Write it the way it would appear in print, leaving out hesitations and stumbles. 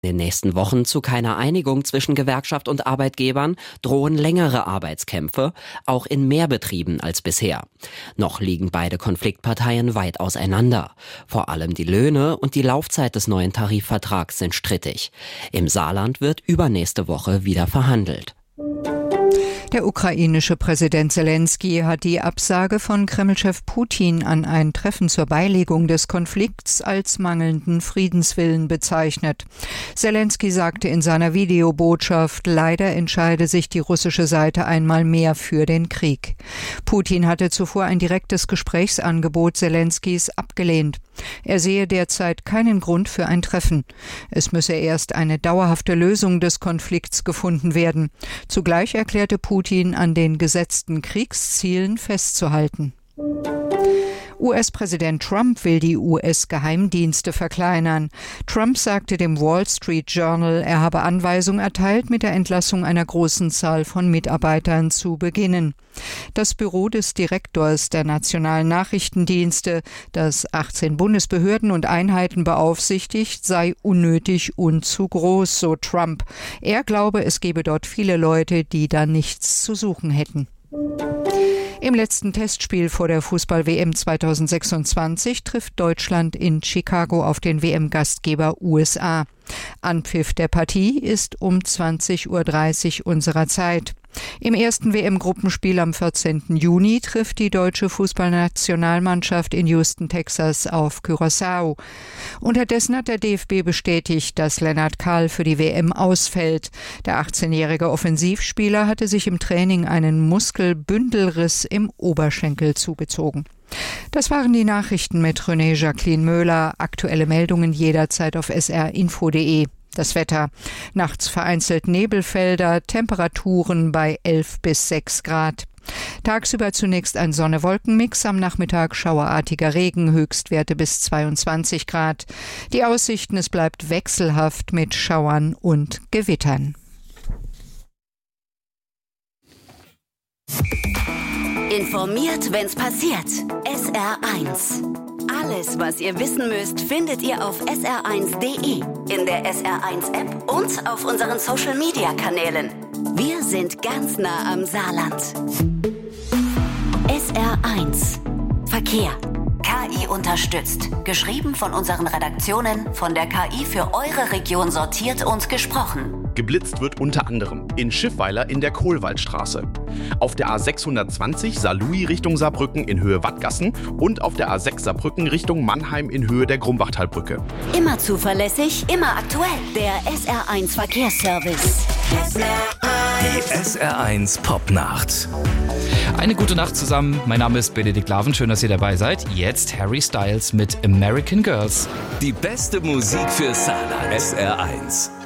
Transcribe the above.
In den nächsten Wochen zu keiner Einigung zwischen Gewerkschaft und Arbeitgebern drohen längere Arbeitskämpfe, auch in mehr Betrieben als bisher. Noch liegen beide Konfliktparteien weit auseinander. Vor allem die Löhne und die Laufzeit des neuen Tarifvertrags sind strittig. Im Saarland wird übernächste Woche wieder verhandelt. Der ukrainische Präsident Selensky hat die Absage von Kreml-Chef Putin an ein Treffen zur Beilegung des Konflikts als mangelnden Friedenswillen bezeichnet. Selensky sagte in seiner Videobotschaft, leider entscheide sich die russische Seite einmal mehr für den Krieg. Putin hatte zuvor ein direktes Gesprächsangebot Selenskys abgelehnt. Er sehe derzeit keinen Grund für ein Treffen. Es müsse erst eine dauerhafte Lösung des Konflikts gefunden werden. Zugleich erklärte Putin, an den gesetzten Kriegszielen festzuhalten. US-Präsident Trump will die US-Geheimdienste verkleinern. Trump sagte dem Wall Street Journal, er habe Anweisung erteilt, mit der Entlassung einer großen Zahl von Mitarbeitern zu beginnen. Das Büro des Direktors der Nationalen Nachrichtendienste, das 18 Bundesbehörden und Einheiten beaufsichtigt, sei unnötig und zu groß, so Trump. Er glaube, es gebe dort viele Leute, die da nichts zu suchen hätten. Im letzten Testspiel vor der Fußball-WM 2026 trifft Deutschland in Chicago auf den WM-Gastgeber USA. Anpfiff der Partie ist um 20:30 Uhr unserer Zeit. Im ersten WM-Gruppenspiel am 14. Juni trifft die deutsche Fußballnationalmannschaft in Houston, Texas auf Curaçao. Unterdessen hat der DFB bestätigt, dass Lennart Kahl für die WM ausfällt. Der 18-jährige Offensivspieler hatte sich im Training einen Muskelbündelriss im Oberschenkel zugezogen. Das waren die Nachrichten mit René Jacqueline Möhler. Aktuelle Meldungen jederzeit auf srinfo.de. Das Wetter. Nachts vereinzelt Nebelfelder, Temperaturen bei 11 bis 6 Grad. Tagsüber zunächst ein Sonne-Wolken-Mix, am Nachmittag schauerartiger Regen, Höchstwerte bis 22 Grad. Die Aussichten, es bleibt wechselhaft mit Schauern und Gewittern. Informiert, wenn's passiert. SR1. Alles, was ihr wissen müsst, findet ihr auf sr1.de, in der SR1-App und auf unseren Social-Media-Kanälen. Wir sind ganz nah am Saarland. SR1. Verkehr. KI unterstützt. Geschrieben von unseren Redaktionen, von der KI für eure Region sortiert und gesprochen. Geblitzt wird unter anderem in Schiffweiler in der Kohlwaldstraße, auf der A620 Saarlouis Richtung Saarbrücken in Höhe Wattgassen und auf der A6 Saarbrücken Richtung Mannheim in Höhe der Grumbachtalbrücke. Immer zuverlässig, immer aktuell. Der SR1 Verkehrsservice. Die SR1 Popnacht. Eine gute Nacht zusammen. Mein Name ist Benedikt Laven. Schön, dass ihr dabei seid. Jetzt Harry Styles mit American Girls. Die beste Musik für Saarland. SR1.